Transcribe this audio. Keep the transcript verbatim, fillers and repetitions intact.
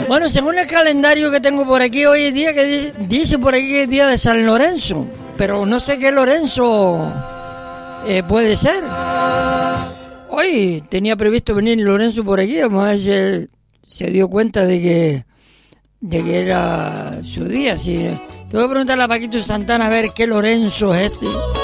Bueno, según el calendario que tengo por aquí, hoy es día que dice, dice por aquí que es día de San Lorenzo, pero no sé qué Lorenzo eh, puede ser. Hoy tenía previsto venir Lorenzo por aquí, vamos a ver si él se dio cuenta de que de que era su día. Si, te voy a preguntarle a Paquito Santana a ver qué Lorenzo es este.